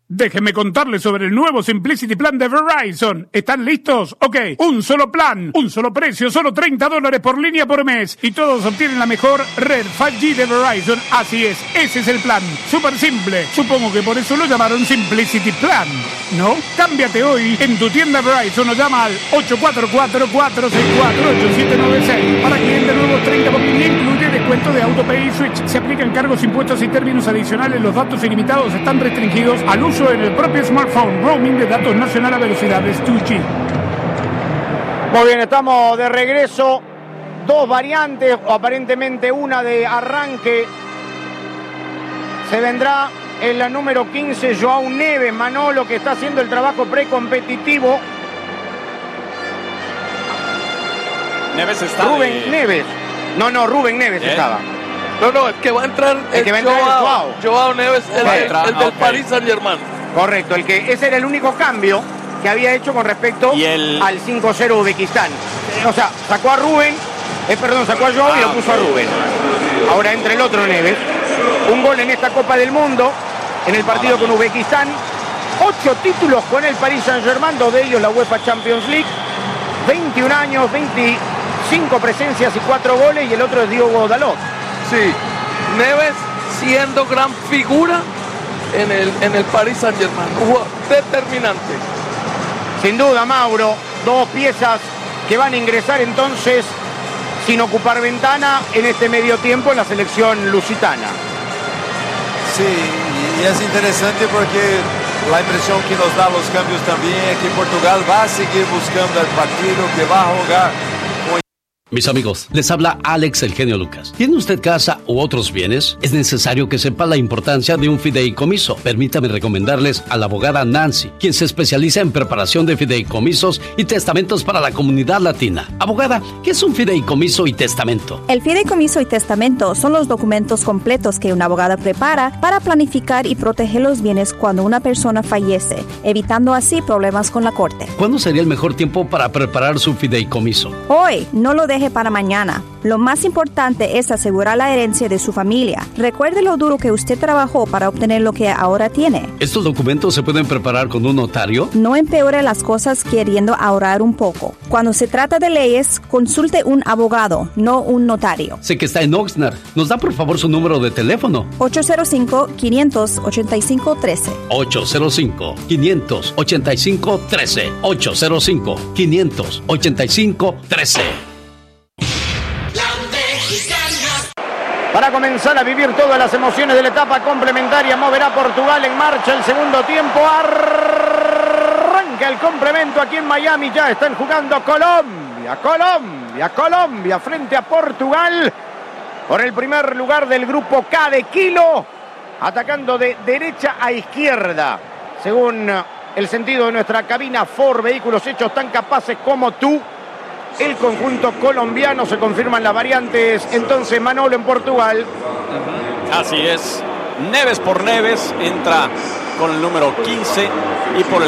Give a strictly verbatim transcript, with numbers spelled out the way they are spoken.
Déjenme contarles sobre el nuevo Simplicity Plan de Verizon. ¿Están listos? Ok, un solo plan, un solo precio, solo treinta dólares por línea por mes. Y todos obtienen la mejor red cinco G de Verizon. Así es, ese es el plan. Súper simple. Supongo que por eso lo llamaron Simplicity Plan, ¿no? Cámbiate hoy en tu tienda Verizon o llama al ocho cuatro cuatro, cuatro seis cuatro, ocho siete nueve seis. Para clientes nuevos, treinta por línea, incluye descuento de AutoPay y Switch. Se aplican cargos, impuestos y términos adicionales. Los datos ilimitados están restringidos al uso en el propio smartphone. Roaming de datos nacional a velocidades dos G. Muy bien, estamos de regreso. Dos variantes, o aparentemente una de arranque. Se vendrá en la número quince, Joao Neves, Manolo, que está haciendo el trabajo precompetitivo. Neves está Rubén de... Neves. No, no, Rubén Neves ¿Eh? estaba. No, no, el que va a entrar el que va a entrar Joao, es Joao. Joao Neves, el, Va a de- entrar, el del ok. Paris Saint-Germain. Correcto, el que ese era el único cambio que había hecho con respecto Y el- al cinco cero Uzbekistán. O sea, sacó a Rubén, eh, perdón, sacó a Joao y lo puso a Rubén. Ahora entra el otro Neves. Un gol en esta Copa del Mundo, en el partido con Uzbekistán. Ocho títulos con el Paris Saint-Germain, dos de ellos la UEFA Champions League. veintiún años, veinticinco presencias y cuatro goles, y el otro es Diogo Dalot. Sí, Neves siendo gran figura en el, en el Paris Saint-Germain. Jugó determinante. Sin duda, Mauro, dos piezas que van a ingresar entonces sin ocupar ventana en este medio tiempo en la selección lusitana. Sí, y es interesante porque la impresión que nos da los cambios también es que Portugal va a seguir buscando el partido, que va a jugar. Mis amigos, les habla Alex El Genio Lucas. ¿Tiene usted casa u otros bienes? Es necesario que sepa la importancia de un fideicomiso. Permítame recomendarles a la abogada Nancy, quien se especializa en preparación de fideicomisos y testamentos para la comunidad latina. Abogada, ¿qué es un fideicomiso y testamento? El fideicomiso y testamento son los documentos completos que una abogada prepara para planificar y proteger los bienes cuando una persona fallece, evitando así problemas con la corte. ¿Cuándo sería el mejor tiempo para preparar su fideicomiso? Hoy, no lo deje para mañana. Lo más importante es asegurar la herencia de su familia. Recuerde lo duro que usted trabajó para obtener lo que ahora tiene. ¿Estos documentos se pueden preparar con un notario? No empeore las cosas queriendo ahorrar un poco. Cuando se trata de leyes, consulte un abogado, no un notario. Sé que está en Oxnard. ¿Nos da por favor su número de teléfono? ocho cero cinco, cinco ocho cinco, uno tres. ocho cero cinco, cinco ocho cinco, uno tres. ocho cero cinco, cinco ocho cinco, uno tres. Para comenzar a vivir todas las emociones de la etapa complementaria, moverá Portugal en marcha el segundo tiempo. Arranca el complemento aquí en Miami. Ya están jugando Colombia, Colombia, Colombia frente a Portugal por el primer lugar del grupo K de Kilo, atacando de derecha a izquierda, según el sentido de nuestra cabina Ford. Vehículos hechos tan capaces como tú. El conjunto colombiano, se confirman las variantes. Entonces, Manolo, en Portugal. Así es. Neves por Neves entra con el número quince y por el